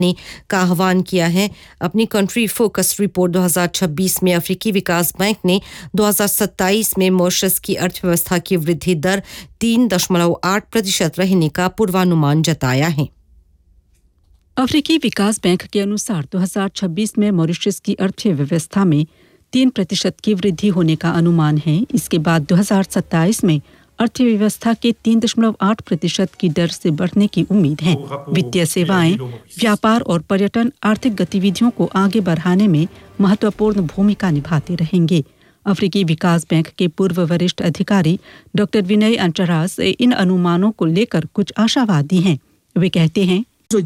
ने का आह्वान किया है। अपनी कंट्री फोकस रिपोर्ट 2026 में अफ्रीकी विकास बैंक ने 2027 में मॉरिशस की अर्थव्यवस्था की वृद्धि दर 3.8% रहने का पूर्वानुमान जताया है। अफ्रीकी विकास बैंक के अनुसार 2026 में मॉरिशस की अर्थव्यवस्था में 3% की वृद्धि होने का अनुमान है। इसके बाद 2027 में अर्थव्यवस्था के 3.8% की दर से बढ़ने की उम्मीद है। वित्तीय सेवाएं, व्यापार और पर्यटन आर्थिक गतिविधियों को आगे बढ़ाने में महत्वपूर्ण भूमिका निभाते रहेंगे। अफ्रीकी विकास बैंक के पूर्व वरिष्ठ अधिकारी डॉक्टर विनय अंटरास इन अनुमानों को लेकर कुछ आशावादी हैं। वे कहते हैं,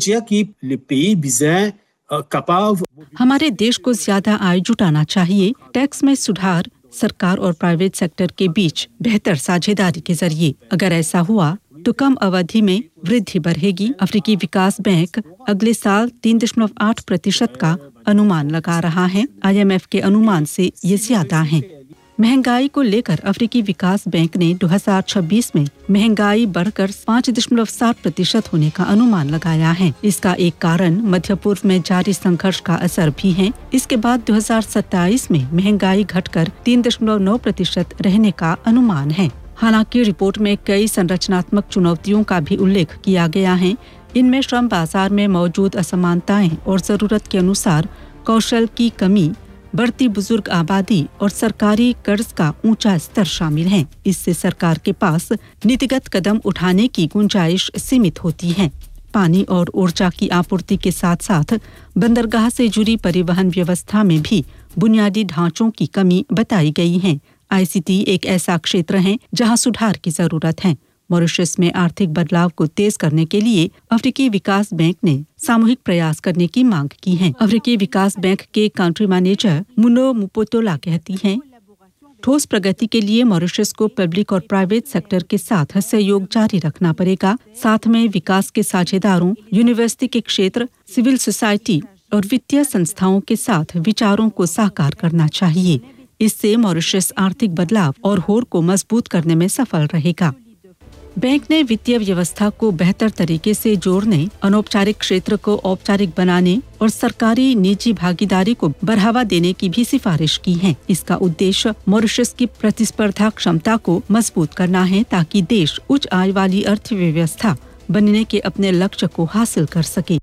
हमारे देश को ज्यादा आय जुटाना चाहिए। टैक्स में सुधार, सरकार और प्राइवेट सेक्टर के बीच बेहतर साझेदारी के जरिए। अगर ऐसा हुआ तो कम अवधि में वृद्धि बढ़ेगी। अफ्रीकी विकास बैंक अगले साल 3.8% का अनुमान लगा रहा है। IMF के अनुमान से ये ज्यादा है। महंगाई को लेकर अफ्रीकी विकास बैंक ने 2026 में महंगाई बढ़कर 5.7% होने का अनुमान लगाया है। इसका एक कारण मध्य पूर्व में जारी संघर्ष का असर भी है। इसके बाद 2027 में महंगाई घटकर 3.9% रहने का अनुमान है। हालांकि रिपोर्ट में कई संरचनात्मक चुनौतियों का भी उल्लेख किया गया है। इनमें श्रम बाजार में मौजूद असमानताएं और जरूरत के अनुसार कौशल की कमी, बढ़ती बुजुर्ग आबादी और सरकारी कर्ज का ऊंचा स्तर शामिल हैं। इससे सरकार के पास नीतिगत कदम उठाने की गुंजाइश सीमित होती है। पानी और ऊर्जा की आपूर्ति के साथ साथ बंदरगाह से जुड़ी परिवहन व्यवस्था में भी बुनियादी ढांचों की कमी बताई गई है। ICT एक ऐसा क्षेत्र है जहां सुधार की जरूरत है। मॉरिशस में आर्थिक बदलाव को तेज करने के लिए अफ्रीकी विकास बैंक ने सामूहिक प्रयास करने की मांग की है। अफ्रीकी विकास बैंक के कंट्री मैनेजर मुनो मुपोतोला कहती हैं, ठोस प्रगति के लिए मॉरिशस को पब्लिक और प्राइवेट सेक्टर के साथ सहयोग जारी रखना पड़ेगा। साथ में विकास के साझेदारों, यूनिवर्सिटी के क्षेत्र, सिविल सोसाइटी और वित्तीय संस्थाओं के साथ विचारों को साकार करना चाहिए। इससे मॉरिशस आर्थिक बदलाव और होड़ को मजबूत करने में सफल रहेगा। बैंक ने वित्तीय व्यवस्था को बेहतर तरीके से जोड़ने, अनौपचारिक क्षेत्र को औपचारिक बनाने और सरकारी निजी भागीदारी को बढ़ावा देने की भी सिफारिश की है। इसका उद्देश्य मॉरिशस की प्रतिस्पर्धा क्षमता को मजबूत करना है ताकि देश उच्च आय वाली अर्थव्यवस्था बनने के अपने लक्ष्य को हासिल कर सके।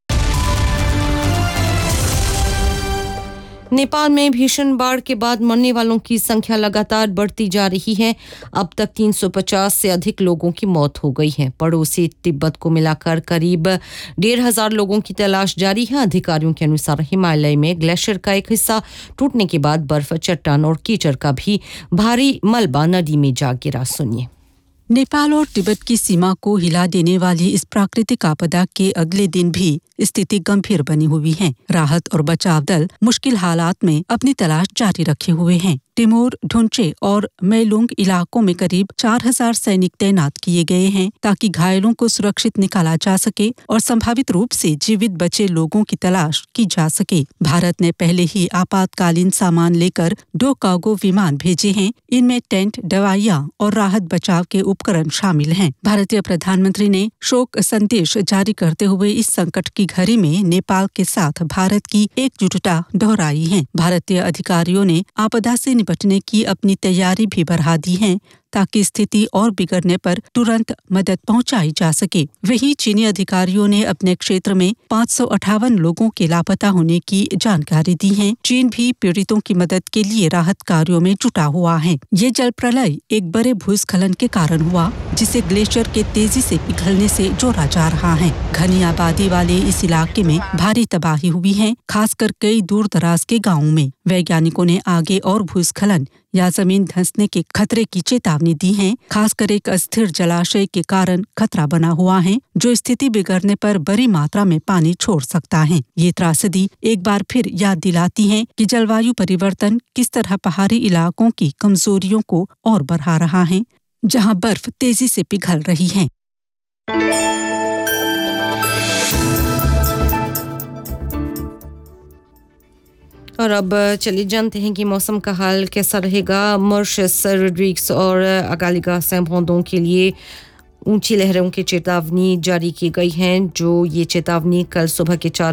नेपाल में भीषण बाढ़ के बाद मरने वालों की संख्या लगातार बढ़ती जा रही है। अब तक 350 से अधिक लोगों की मौत हो गई है। पड़ोसी तिब्बत को मिलाकर करीब 1,500 लोगों की तलाश जारी है। अधिकारियों के अनुसार हिमालय में ग्लेशियर का एक हिस्सा टूटने के बाद बर्फ, चट्टान और कीचड़ का भी भारी मलबा नदी में जा गिरा। सुनिए। नेपाल और तिब्बत की सीमा को हिला देने वाली इस प्राकृतिक आपदा के अगले दिन भी स्थिति गंभीर बनी हुई है। राहत और बचाव दल मुश्किल हालात में अपनी तलाश जारी रखे हुए हैं। टिमोर, ढुंचे और मैलुंग इलाकों में करीब 4,000 सैनिक तैनात किए गए हैं ताकि घायलों को सुरक्षित निकाला जा सके और संभावित रूप से जीवित बचे लोगों की तलाश की जा सके। भारत ने पहले ही आपातकालीन सामान लेकर 2 कार्गो विमान भेजे हैं। इनमें टेंट, दवाइयां और राहत बचाव के उपकरण शामिल हैं। भारतीय प्रधानमंत्री ने शोक संदेश जारी करते हुए इस संकट की घड़ी में नेपाल के साथ भारत की एकजुटता दोहराई है। भारतीय अधिकारियों ने आपदा से निपटने की अपनी तैयारी भी बढ़ा दी है ताकि स्थिति और बिगड़ने पर तुरंत मदद पहुंचाई जा सके। वहीं चीनी अधिकारियों ने अपने क्षेत्र में 558 लोगों के लापता होने की जानकारी दी है। चीन भी पीड़ितों की मदद के लिए राहत कार्यों में जुटा हुआ है। ये जल प्रलय एक बड़े भूस्खलन के कारण हुआ, जिसे ग्लेशियर के तेजी से पिघलने से जोड़ा जा रहा है। घनी आबादी वाले इस इलाके में भारी तबाही हुई है, खासकर कई दूर दराज के गाँवों में। वैज्ञानिकों ने आगे और भूस्खलन या जमीन धंसने के खतरे की चेतावनी दी है। खासकर एक अस्थिर जलाशय के कारण खतरा बना हुआ है, जो स्थिति बिगड़ने पर बड़ी मात्रा में पानी छोड़ सकता है। ये त्रासदी एक बार फिर याद दिलाती है कि जलवायु परिवर्तन किस तरह पहाड़ी इलाकों की कमजोरियों को और बढ़ा रहा है, जहां बर्फ तेजी से पिघल रही है। और अब चलिए जानते हैं कि मौसम का हाल कैसा रहेगा। मॉरिशस, रोड्रिग्स और अगालिगा सैम्पोंदों के लिए ऊंची लहरों की चेतावनी जारी की गई है। जो ये चेतावनी कल सुबह के 4